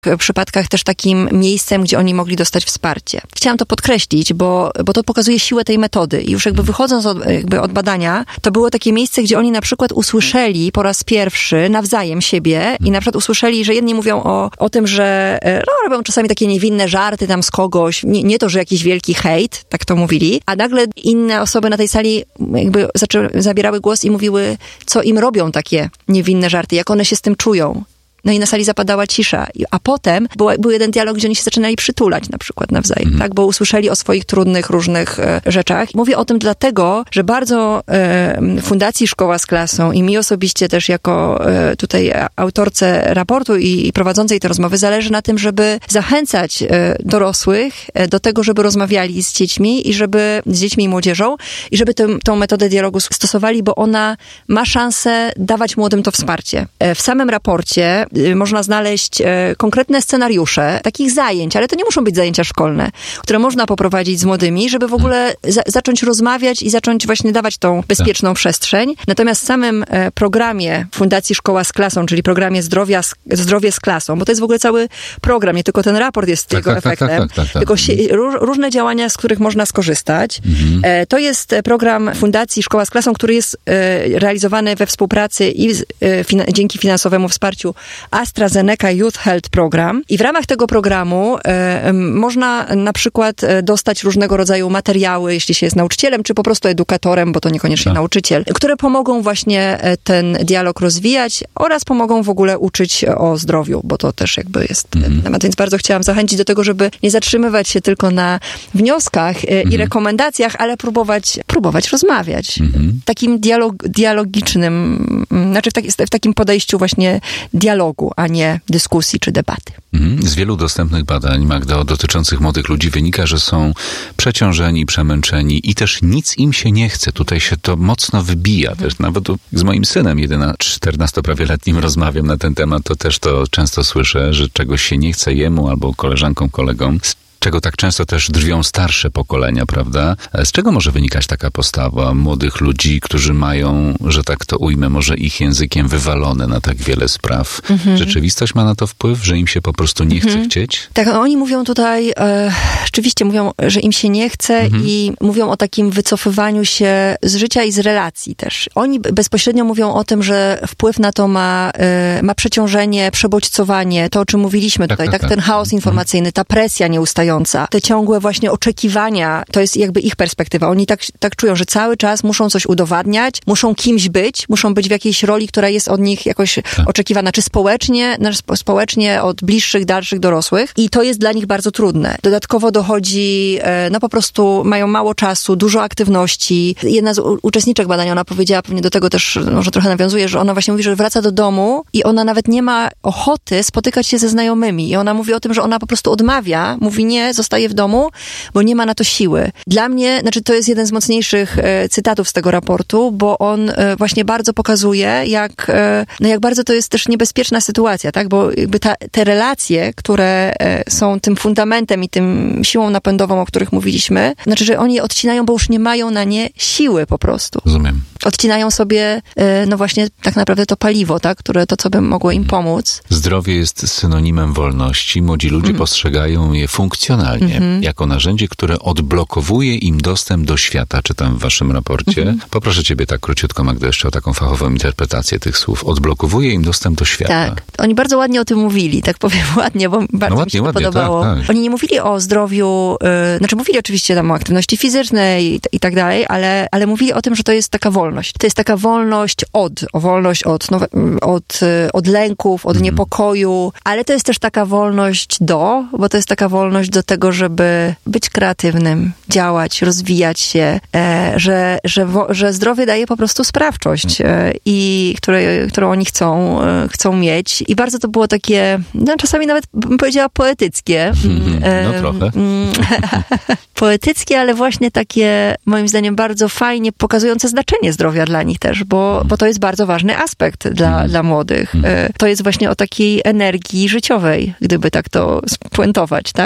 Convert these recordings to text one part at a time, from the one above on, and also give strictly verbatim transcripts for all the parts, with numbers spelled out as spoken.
przypadkach też takim miejscem, gdzie oni mogli dostać wsparcie. Chciałam to podkreślić, bo, bo to pokazuje siłę tej metody. I już jakby wychodząc od, jakby od badania, to było takie miejsce, gdzie oni na przykład usłyszeli po raz pierwszy nawzajem siebie i na przykład usłyszeli, że jedni mówią o, o tym, że no, robią czasami takie niewinne żarty tam z kogoś, nie, nie to, że jakiś wielki hejt, tak to mówili, a nagle inne osoby na tej sali jakby zaczęły, zabierały głos i mówiły, co im robią takie niewinne żarty, jak one się z tym czują. No i na sali zapadała cisza. A potem był, był jeden dialog, gdzie oni się zaczynali przytulać na przykład nawzajem, mm. tak? Bo usłyszeli o swoich trudnych, różnych e, rzeczach. Mówię o tym dlatego, że bardzo e, Fundacji Szkoła z Klasą i mi osobiście też jako e, tutaj autorce raportu i, i prowadzącej te rozmowy zależy na tym, żeby zachęcać e, dorosłych e, do tego, żeby rozmawiali z dziećmi i żeby z dziećmi i młodzieżą i żeby tę, tą metodę dialogu stosowali, bo ona ma szansę dawać młodym to wsparcie. E, w samym raporcie można znaleźć e, konkretne scenariusze takich zajęć, ale to nie muszą być zajęcia szkolne, które można poprowadzić z młodymi, żeby w ogóle za, zacząć rozmawiać i zacząć właśnie dawać tą bezpieczną tak. przestrzeń. Natomiast w samym e, programie Fundacji Szkoła z Klasą, czyli programie Zdrowia, Zdrowie z Klasą, bo to jest w ogóle cały program, nie tylko ten raport jest tak, jego tak, efektem, tak, tak, tak, tak, tylko się, ró, różne działania, z których można skorzystać. Mhm. E, to jest program Fundacji Szkoła z Klasą, który jest e, realizowany we współpracy i e, fina, dzięki finansowemu wsparciu AstraZeneca Youth Health Program i w ramach tego programu e, można na przykład dostać różnego rodzaju materiały, jeśli się jest nauczycielem, czy po prostu edukatorem, bo to niekoniecznie tak. nauczyciel, które pomogą właśnie ten dialog rozwijać oraz pomogą w ogóle uczyć o zdrowiu, bo to też jakby jest mhm. temat, więc bardzo chciałam zachęcić do tego, żeby nie zatrzymywać się tylko na wnioskach e, mhm. i rekomendacjach, ale próbować, próbować rozmawiać. Mhm. Takim dialog, dialogicznym, znaczy w, taki, w takim podejściu właśnie dialogu, a nie dyskusji czy debaty. Z wielu dostępnych badań, Magdo, dotyczących młodych ludzi wynika, że są przeciążeni, przemęczeni i też nic im się nie chce. Tutaj się to mocno wybija. Też nawet z moim synem, czternastoprawie-letnim, rozmawiam na ten temat, to też to często słyszę, że czegoś się nie chce jemu albo koleżankom, kolegom, czego tak często też drwią starsze pokolenia, prawda? Z czego może wynikać taka postawa młodych ludzi, którzy mają, że tak to ujmę, może ich językiem wywalone na tak wiele spraw? Mhm. Rzeczywistość ma na to wpływ, że im się po prostu nie chce mhm. chcieć? Tak, oni mówią tutaj, e, rzeczywiście mówią, że im się nie chce mhm. i mówią o takim wycofywaniu się z życia i z relacji też. Oni bezpośrednio mówią o tym, że wpływ na to ma, e, ma przeciążenie, przebodźcowanie, to o czym mówiliśmy tak, tutaj, tak, tak, tak? Ten chaos informacyjny, ta presja nieustająca, te ciągłe właśnie oczekiwania, to jest jakby ich perspektywa. Oni tak, tak czują, że cały czas muszą coś udowadniać, muszą kimś być, muszą być w jakiejś roli, która jest od nich jakoś tak. oczekiwana, czy społecznie, społecznie od bliższych, dalszych dorosłych. I to jest dla nich bardzo trudne. Dodatkowo dochodzi, no po prostu mają mało czasu, dużo aktywności. Jedna z uczestniczek badania, ona powiedziała, pewnie do tego też może trochę nawiązuje, że ona właśnie mówi, że wraca do domu i ona nawet nie ma ochoty spotykać się ze znajomymi. I ona mówi o tym, że ona po prostu odmawia, mówi nie, zostaje w domu, bo nie ma na to siły. Dla mnie, znaczy to jest jeden z mocniejszych e, cytatów z tego raportu, bo on e, właśnie bardzo pokazuje, jak, e, no jak bardzo to jest też niebezpieczna sytuacja, tak? Bo jakby ta, te relacje, które e, są tym fundamentem i tym siłą napędową, o których mówiliśmy, znaczy, że oni je odcinają, bo już nie mają na nie siły po prostu. Rozumiem. Odcinają sobie, e, no właśnie tak naprawdę to paliwo, tak? Które to, co by mogło im pomóc. Zdrowie jest synonimem wolności. Młodzi ludzie mm. postrzegają je funkcjonalnie, mm-hmm. jako narzędzie, które odblokowuje im dostęp do świata, czytam w waszym raporcie. Mm-hmm. Poproszę ciebie tak króciutko, Magdo, jeszcze o taką fachową interpretację tych słów. Odblokowuje im dostęp do świata. Tak. Oni bardzo ładnie o tym mówili, tak powiem ładnie, bo bardzo no ładnie, mi się to ładnie, podobało. Tak, tak. Oni nie mówili o zdrowiu, yy, znaczy mówili oczywiście tam o aktywności fizycznej i, i tak dalej, ale, ale mówili o tym, że to jest taka wolność. To jest taka wolność od, o wolność od, no, od, od lęków, od mm-hmm. niepokoju, ale to jest też taka wolność do, bo to jest taka wolność do tego, żeby być kreatywnym, działać, rozwijać się, e, że, że, wo, że zdrowie daje po prostu sprawczość, e, i które, którą oni chcą, e, chcą mieć. I bardzo to było takie, no czasami nawet bym powiedziała poetyckie. E, no trochę. Poetyckie, ale właśnie takie, moim zdaniem, bardzo fajnie pokazujące znaczenie zdrowia dla nich też, bo, bo to jest bardzo ważny aspekt dla, mm. dla młodych. E, to jest właśnie o takiej energii życiowej, gdyby tak to spuentować, tak? I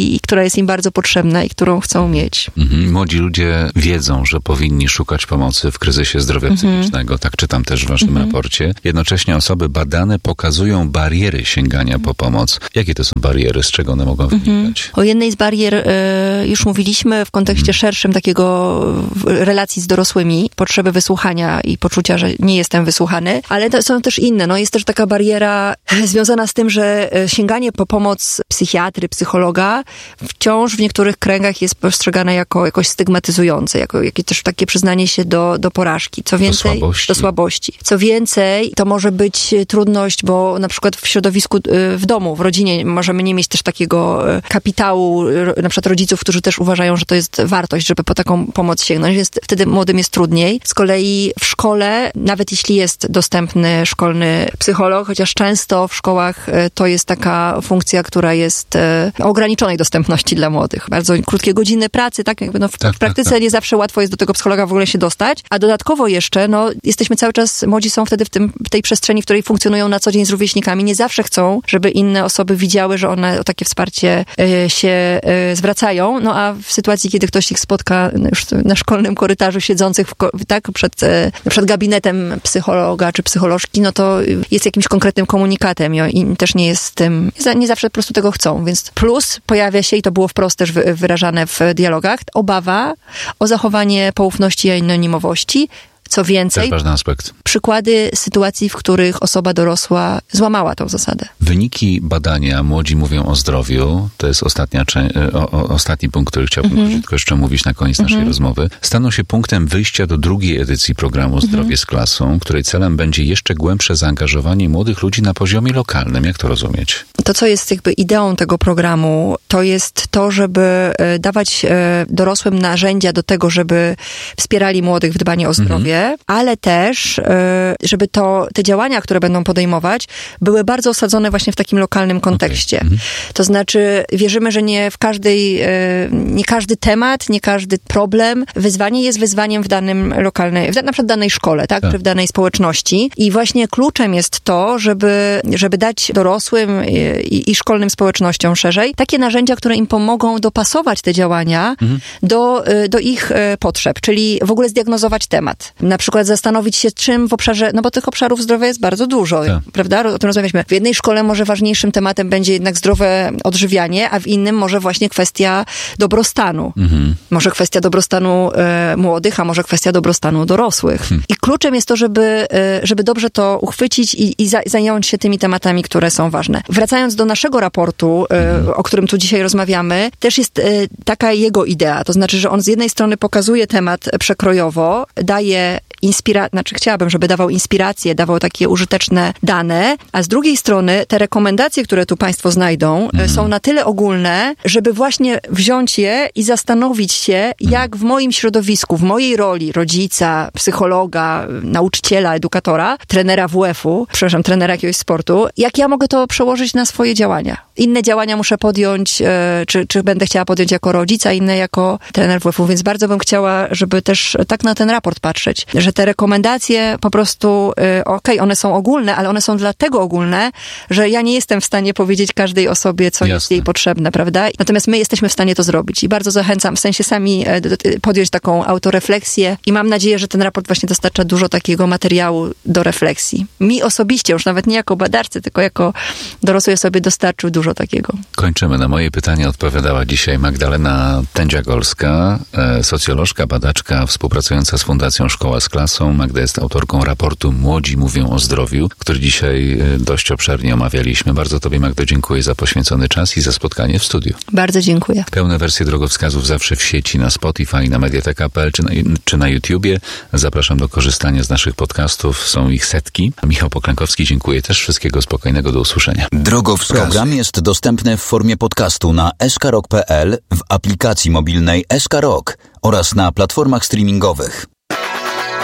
i, i która jest im bardzo potrzebna i którą chcą mieć. Mhm. Młodzi ludzie wiedzą, że powinni szukać pomocy w kryzysie zdrowia mhm. psychicznego. Tak czytam też w waszym mhm. raporcie. Jednocześnie osoby badane pokazują bariery sięgania po pomoc. Jakie to są bariery? Z czego one mogą wynikać? Mhm. O jednej z barier y, już mówiliśmy w kontekście mhm. szerszym takiego relacji z dorosłymi, potrzeby wysłuchania i poczucia, że nie jestem wysłuchany, ale to są też inne. No jest też taka bariera związana z tym, że sięganie po pomoc psychiatry, psychologa wciąż w niektórych kręgach jest postrzegane jako jakoś stygmatyzujące, jako jakieś też takie przyznanie się do, do porażki. Co więcej, do słabości. do słabości. Co więcej, to może być trudność, bo na przykład w środowisku, w domu, w rodzinie możemy nie mieć też takiego kapitału, na przykład rodziców, którzy też uważają, że to jest wartość, żeby po taką pomoc sięgnąć, więc wtedy młodym jest trudniej. Z kolei w szkole, nawet jeśli jest dostępny szkolny psycholog, chociaż często w szkołach to jest taka funkcja, która jest o ograniczonej dostępności dla młodych. Bardzo krótkie godziny pracy, tak? Jakby no w, tak, w praktyce tak, tak. nie zawsze łatwo jest do tego psychologa w ogóle się dostać, a dodatkowo jeszcze, no, jesteśmy cały czas, młodzi są wtedy w, tym, w tej przestrzeni, w której funkcjonują na co dzień z rówieśnikami, nie zawsze chcą, żeby inne osoby widziały, że one o takie wsparcie y, się y, zwracają, no a w sytuacji, kiedy ktoś ich spotka już na szkolnym korytarzu siedzących w, tak, przed, y, przed gabinetem psychologa czy psycholożki, no to jest jakimś konkretnym komunikatem i im też nie jest tym, nie zawsze po prostu tego chcą, więc plus pojawia się, i to było wprost też wyrażane w dialogach, obawa o zachowanie poufności i anonimowości. Co więcej, też ważny aspekt. Przykłady sytuacji, w których osoba dorosła złamała tą zasadę. Wyniki badania Młodzi mówią o zdrowiu, to jest ostatnia, o, o, ostatni punkt, który chciałbym mm-hmm. tylko jeszcze mówić na koniec mm-hmm. naszej rozmowy, staną się punktem wyjścia do drugiej edycji programu Zdrowie mm-hmm. z klasą, której celem będzie jeszcze głębsze zaangażowanie młodych ludzi na poziomie lokalnym. Jak to rozumieć? To, co jest jakby ideą tego programu, to jest to, żeby dawać dorosłym narzędzia do tego, żeby wspierali młodych w dbaniu o zdrowie, mm-hmm. ale też, żeby to, te działania, które będą podejmować, były bardzo osadzone właśnie w takim lokalnym kontekście. Okay. Mm-hmm. To znaczy, wierzymy, że nie w każdej, nie każdy temat, nie każdy problem, wyzwanie jest wyzwaniem w danym lokalnej, w na przykład danej szkole, tak? tak, czy w danej społeczności. I właśnie kluczem jest to, żeby, żeby dać dorosłym i, i szkolnym społecznościom szerzej takie narzędzia, które im pomogą dopasować te działania mm-hmm. do, do ich potrzeb, czyli w ogóle zdiagnozować temat. Na przykład zastanowić się, czym w obszarze, no bo tych obszarów zdrowia jest bardzo dużo, tak. prawda? O tym rozmawialiśmy. W jednej szkole może ważniejszym tematem będzie jednak zdrowe odżywianie, a w innym może właśnie kwestia dobrostanu. Mhm. Może kwestia dobrostanu e, młodych, a może kwestia dobrostanu dorosłych. Hmm. I kluczem jest to, żeby, e, żeby dobrze to uchwycić i, i za, zająć się tymi tematami, które są ważne. Wracając do naszego raportu, e, mhm. o którym tu dzisiaj rozmawiamy, też jest e, taka jego idea. To znaczy, że on z jednej strony pokazuje temat przekrojowo, daje inspira- znaczy chciałabym, żeby dawał inspiracje, dawał takie użyteczne dane, a z drugiej strony te rekomendacje, które tu państwo znajdą, mm. są na tyle ogólne, żeby właśnie wziąć je i zastanowić się, jak w moim środowisku, w mojej roli rodzica, psychologa, nauczyciela, edukatora, trenera W F-u, przepraszam, trenera jakiegoś sportu, jak ja mogę to przełożyć na swoje działania. Inne działania muszę podjąć, czy, czy będę chciała podjąć jako rodzic, a inne jako trener W F-u, więc bardzo bym chciała, żeby też tak na ten raport patrzeć, że te rekomendacje po prostu, okej, okay, one są ogólne, ale one są dlatego ogólne, że ja nie jestem w stanie powiedzieć każdej osobie, co Jasne. Jest jej potrzebne, prawda? Natomiast my jesteśmy w stanie to zrobić i bardzo zachęcam, w sensie sami podjąć taką autorefleksję i mam nadzieję, że ten raport właśnie dostarcza dużo takiego materiału do refleksji. Mi osobiście, już nawet nie jako badarcy, tylko jako dorosłej osobie dostarczył dużo takiego. Kończymy. Na moje pytanie odpowiadała dzisiaj Magdalena Tędziagolska, socjolożka, badaczka współpracująca z Fundacją Szkoła z Klasą. Magda jest autorką raportu Młodzi mówią o zdrowiu, który dzisiaj dość obszernie omawialiśmy. Bardzo Tobie, Magdo, dziękuję za poświęcony czas i za spotkanie w studiu. Bardzo dziękuję. Pełne wersje drogowskazów zawsze w sieci, na Spotify, na mediateka kropka p l czy na, czy na YouTubie. Zapraszam do korzystania z naszych podcastów. Są ich setki. Michał Poklękowski, dziękuję też. Wszystkiego spokojnego. Do usłyszenia. Drogowskaz. Program jest dostępny w formie podcastu na s k rock kropka p l, w aplikacji mobilnej S K Rock oraz na platformach streamingowych.